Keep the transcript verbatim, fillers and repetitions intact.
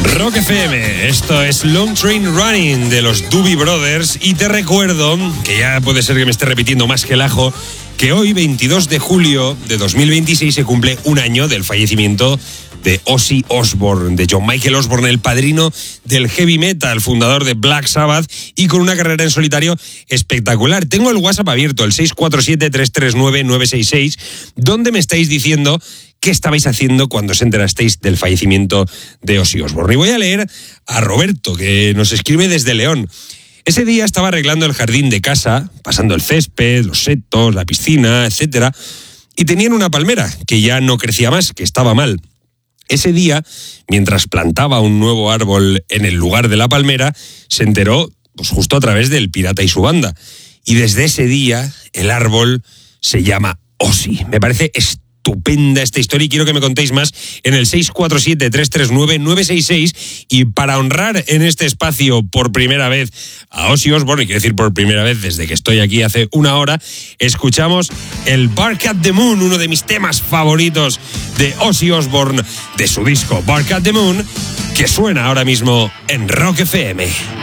Rock F M, esto es Long Train Running de los Doobie Brothers y te recuerdo, que ya puede ser que me esté repitiendo más que el ajo, que hoy, veintidós de julio de dos mil veintiséis, se cumple un año del fallecimiento de Ozzy Osbourne, de John Michael Osbourne, el padrino del heavy metal, fundador de Black Sabbath y con una carrera en solitario espectacular. Tengo el WhatsApp abierto, el seis cuatro siete, tres tres nueve, nueve seis seis, donde me estáis diciendo qué estabais haciendo cuando os enterasteis del fallecimiento de Ozzy Osbourne. Y voy a leer a Roberto, que nos escribe desde León. Ese día estaba arreglando el jardín de casa, pasando el césped, los setos, la piscina, etcétera, y tenían una palmera que ya no crecía más, que estaba mal. Ese día, mientras plantaba un nuevo árbol en el lugar de la palmera, se enteró, pues justo a través del Pirata y su banda. Y desde ese día, el árbol se llama Ozzy. Me parece estupenda esta historia y quiero que me contéis más en el seis cuatro siete, tres tres nueve, nueve seis seis. Y para honrar en este espacio por primera vez a Ozzy Osbourne, y quiero decir por primera vez desde que estoy aquí hace una hora, escuchamos el Bark at the Moon, uno de mis temas favoritos de Ozzy Osbourne, de su disco Bark at the Moon, que suena ahora mismo en Rock F M.